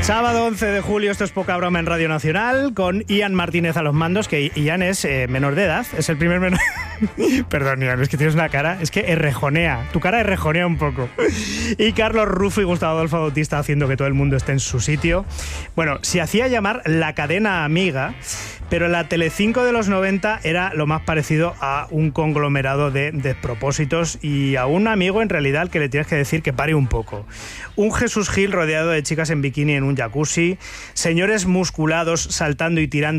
Sábado 11 de julio, esto es Poca Broma en Radio Nacional, con Ian Martínez a los mandos, que Ian es menor de edad, es el primer menor... Perdón, Ian, es que tienes una cara, es que errejonea, tu cara errejonea un poco. Y Carlos Rufo y Gustavo Adolfo Bautista haciendo que todo el mundo esté en su sitio. Bueno, se hacía llamar La Cadena Amiga, pero la Telecinco de los 90 era lo más parecido a un conglomerado de despropósitos y a un amigo en realidad al que le tienes que decir que pare un poco. Un Jesús Gil rodeado de chicas en bikini en un jacuzzi, señores musculados saltando y tirando